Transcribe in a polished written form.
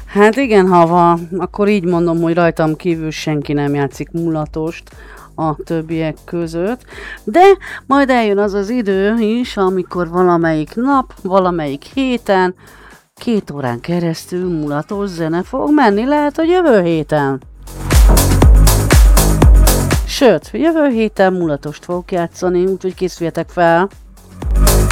Hát igen, Hava, akkor így mondom, hogy rajtam kívül senki nem játszik mulatost a többiek között, de majd eljön az az idő is, amikor valamelyik nap, valamelyik héten, 2 órán keresztül mulatos zene fog menni, lehet, hogy jövő héten. Sőt, jövő héten mulatost fogok játszani, úgyhogy készüljetek fel.